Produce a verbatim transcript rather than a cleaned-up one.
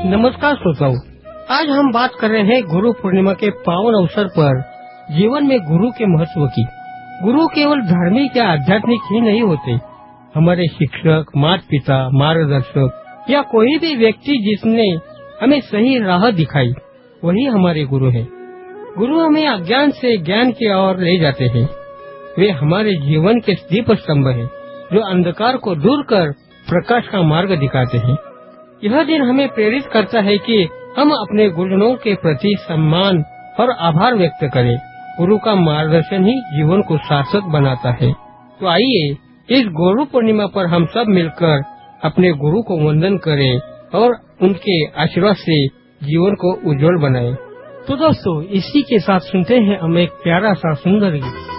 नमस्कार श्रोताओं, आज हम बात कर रहे हैं गुरु पूर्णिमा के पावन अवसर पर जीवन में गुरु के महत्व की। गुरु केवल धार्मिक या आध्यात्मिक ही नहीं होते। हमारे शिक्षक, माता पिता, मार्गदर्शक या कोई भी व्यक्ति जिसने हमें सही राह दिखाई, वही हमारे गुरु हैं। गुरु हमें अज्ञान से ज्ञान की ओर ले जाते हैं। वे हमारे जीवन के दीप स्तंभ हैं, जो अंधकार को दूर कर प्रकाश का मार्ग दिखाते हैं। यह दिन हमें प्रेरित करता है कि हम अपने गुरुजनों के प्रति सम्मान और आभार व्यक्त करें। गुरु का मार्गदर्शन ही जीवन को सार्थक बनाता है। तो आइए इस गुरु पूर्णिमा पर हम सब मिलकर अपने गुरु को वंदन करें और उनके आशीर्वाद से जीवन को उज्जवल बनाएं। तो दोस्तों, इसी के साथ सुनते हैं हम एक प्यारा सा सुंदर गीत।